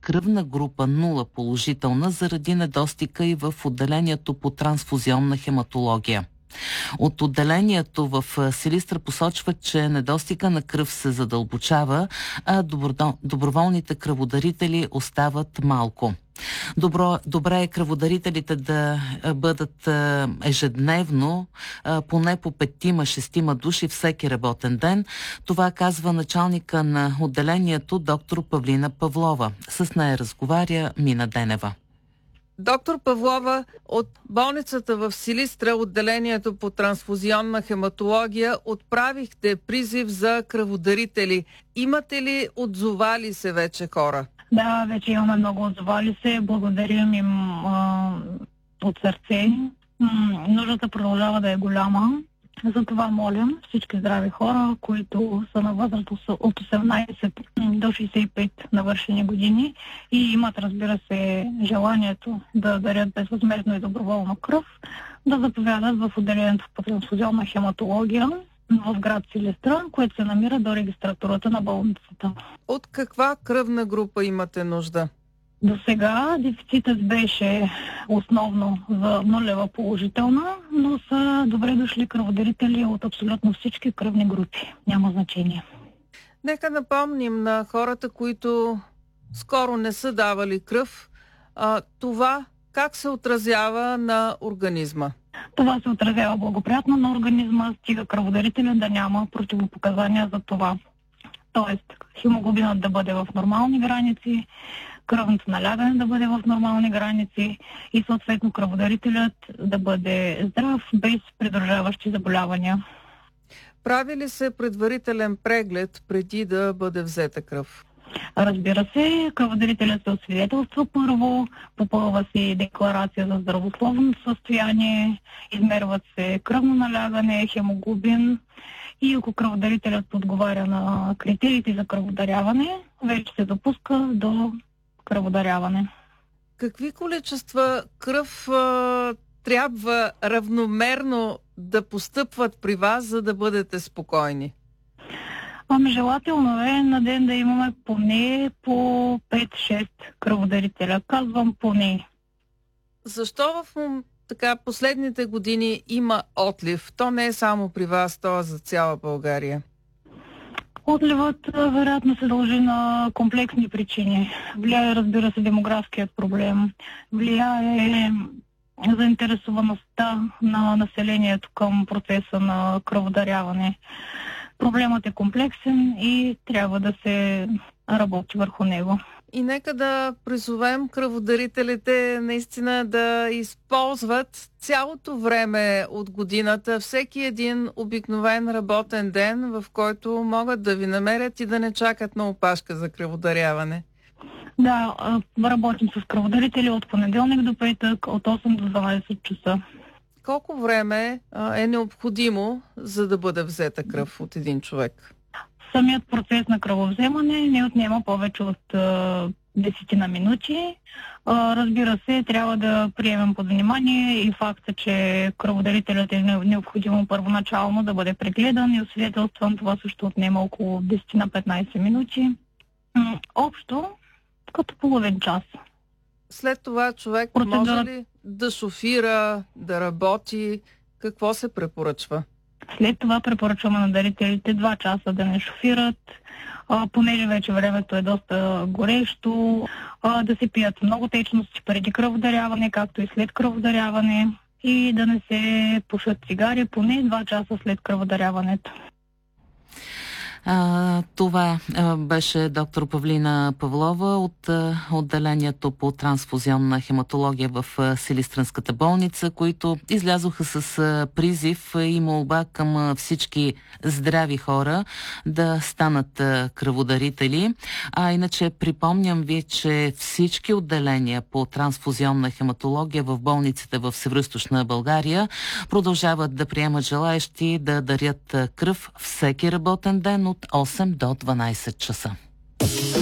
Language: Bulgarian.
кръвна група 0 положителна заради недостига и в отделението по трансфузионна хематология. От отделението в Силистра посочват, че недостига на кръв се задълбочава, а доброволните кръводарители остават малко. Добре е кръводарителите да бъдат ежедневно поне по 5-6 души всеки работен ден. Това казва началника на отделението доктор Павлина Павлова. С нея разговаря Мина Денева. Доктор Павлова, от болницата в Силистра, отделението по трансфузионна хематология, отправихте призив за кръводарители. Имате ли отзовали се вече хора? Да, вече имаме много отзовали се. Благодарим им от сърце. Нуждата продължава да е голяма. Затова молим всички здрави хора, които са на възраст от 18 до 65 навършени години и имат, разбира се, желанието да дарят безвъзмездно и доброволно кръв, да заповядат в отделението по трансфузионна хематология в град Силистра, което се намира до регистратурата на болницата. От каква кръвна група имате нужда? До сега дефицитът беше основно за нулева положителна, но са добре дошли кръводарители от абсолютно всички кръвни групи. Няма значение. Нека напомним на хората, които скоро не са давали кръв, това как се отразява на организма? Това се отразява благоприятно на организма, стига кръводарителя да няма противопоказания за това. Тоест, хемоглобинът да бъде в нормални граници, кръвното налягане да бъде в нормални граници и съответно кръводарителят да бъде здрав, без придружаващи заболявания. Прави ли се предварителен преглед преди да бъде взета кръв? Разбира се, кръводарителят се освидетелства първо, попълва си декларация за здравословно състояние, измерват се кръвно налягане, хемоглобин и ако кръводарителят отговаря на критериите за кръводаряване, вече се допуска до кръводаряване. Какви количества кръв трябва равномерно да постъпват при вас, за да бъдете спокойни? Желателно е на ден да имаме поне по 5-6 кръводарителя. Казвам поне. Защо в последните години има отлив? То не е само при вас, то е за цяла България. Отливът вероятно се дължи на комплексни причини. Влияе, разбира се, демографският проблем. Влияе заинтересоваността на населението към процеса на кръводаряване. Проблемът е комплексен и трябва да се работи върху него. И нека да призовем кръводарителите наистина да използват цялото време от годината, всеки един обикновен работен ден, в който могат да ви намерят и да не чакат на опашка за кръводаряване. Да, работим с кръводарители от понеделник до петък, от 8 до 12 часа. Колко време е необходимо, за да бъде взета кръв от един човек? Самият процес на кръвовземане не отнема повече от 10 на минути. Разбира се, трябва да приемем под внимание и факта, че кръводарителят е необходимо първоначално да бъде прегледан и освидетелстван. Това също отнема около 10 на 15 минути. Общо като половин час. След това човек може ли да шофира, да работи? Какво се препоръчва? След това препоръчваме на дарителите 2 часа да не шофират, понеже вече времето е доста горещо, да се пият много течности преди кръводаряване, както и след кръводаряване и да не се пушат цигари поне 2 часа след кръводаряването. Това беше доктор Павлина Павлова от отделението по трансфузионна хематология в Силистренската болница, които излязоха с призив и молба към всички здрави хора да станат кръводарители. Иначе припомням ви, че всички отделения по трансфузионна хематология в болниците в Североизточна България продължават да приемат желаещи да дарят кръв всеки работен ден от 8 до 12 часа.